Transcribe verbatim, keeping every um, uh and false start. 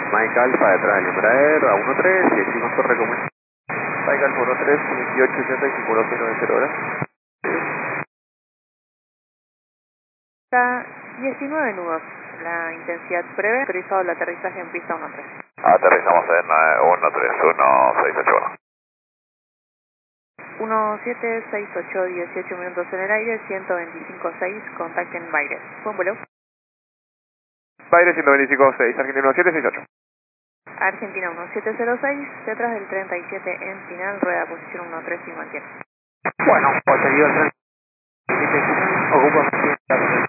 Mike Alfa detrás del Embraer a uno tres y decimos torre común. Mike Alfa uno tres, veintiocho ochenta y cinco cero cero horas. Está diecinueve nudos, la intensidad breve, autorizado el aterrizaje en pista uno tres. Aterrizamos en uno tres uno seis ocho. uno siete seis ocho, dieciocho minutos en el aire, ciento veinticinco seis, contacten Baires. Buen vuelo. Baires ciento veinticinco seis, Argentina uno siete seis ocho. Argentina uno siete cero seis, detrás del treinta y siete en final, rueda posición uno tres y mantiene. Bueno, posterior treinta y siete, ocupa